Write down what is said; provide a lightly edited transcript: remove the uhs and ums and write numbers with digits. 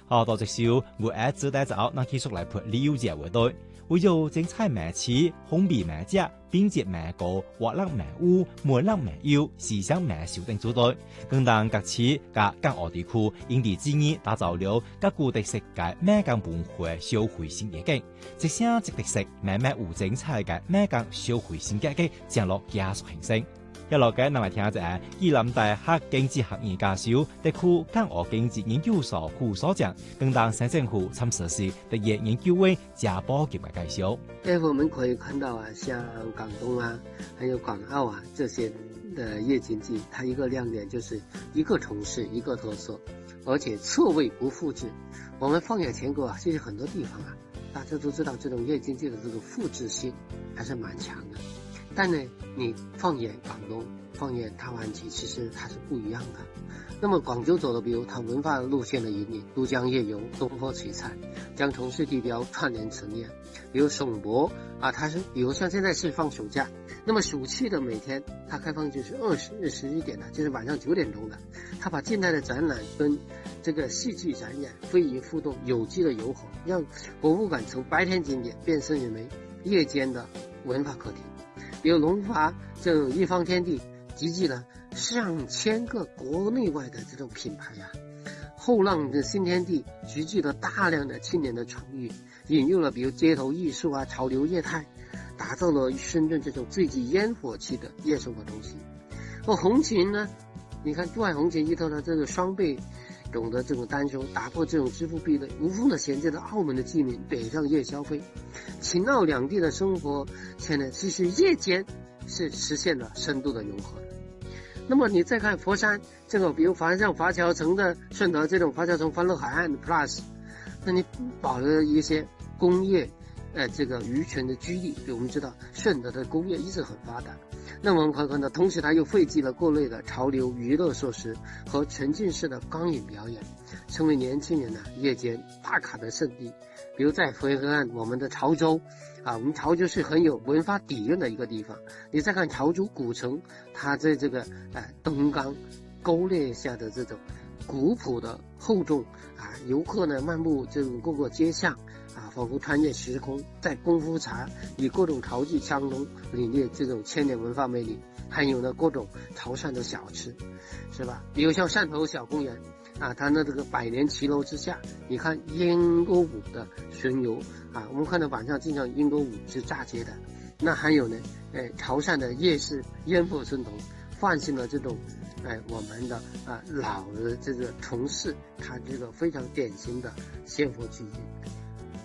好多隻手我愛指帶走，那繼續來潑旅遊節活動，為咗精彩美詞、紅筆美節、並節美歌、活力美舞、門力美優、時尚美秀等主題，更當各市加港澳地區因地制宜打造了各國的世界美港文化消費新夜景，即聲即特色美美有精彩嘅美港消費新夜景將落加速形成。一落嘅，那麼聽者暨南大學經濟學院教授、特區港澳經濟研究所副所長，更當省政府參實施特業研究會加保級嘅介紹。 我們可以看到啊，像廣東啊，還有港澳啊這些的夜經濟，它一個亮點就是一個城市一個特色，而且錯位不複製。我們放眼全國啊，其實很多地方啊，大家都知道這種夜經濟的這個複製性還是蠻強的。但呢，你放眼廣東，放眼大灣區，其實它是不一樣的。那麼廣州走的，比如它文化路線的引領，都江夜遊、東坡璀璨，將城市地標串聯陳列。比如省博啊，它是比如像現在是放暑假，那麼暑期的每天它開放就是21點的，就是晚上9點鐘的。它把近代的展覽跟這個戲劇展演非遺互動有機的糅合，讓博物館從白天景點變身為夜間的文化客廳。比如龍華這種一方天地，集聚了上千個國內外的這種品牌啊。後浪的新天地集聚了大量的青年的創意，引入了比如街頭藝術啊、潮流業態，打造了深圳這種最具煙火氣的夜生活中心。紅琴呢，你看珠海紅琴依托了這個雙倍懂得這種單收，打破這種支付壁壘，無縫的銜接了澳門的居民北上夜消費。秦澳兩地的生活圈呢，其實夜間是實現了深度的融合的。那麼你再看佛山這個，比如像華僑城的順德這種華僑城歡樂海岸 Plus， 那你保留了一些工業這個漁村的居地。比如我們知道順德的工業一直很發達，那麼我們可看到同時它又匯集了各類的潮流娛樂設施和沉浸式的光影表演，成為年輕人夜間打卡的聖地。比如在回河岸，我們的潮州啊，我們潮州是很有文化底蘊的一個地方。你再看潮州古城，它在這個東江溝裂下的這種古樸的厚重啊，遊客呢漫步這種各個街巷啊，仿佛穿越時空。在功夫茶以各種潮劇相融，領略這種千年文化魅力。還有呢各種潮汕的小吃，是吧？比如像汕頭小公園啊，它的這個百年騎樓之下，你看鷹歌舞的巡遊啊，我們看到晚上經常鷹歌舞是炸街的。那還有呢，潮汕的夜市煙火春筒，喚醒了這種我們的老的這個城市，它這個非常典型的鮮活記憶。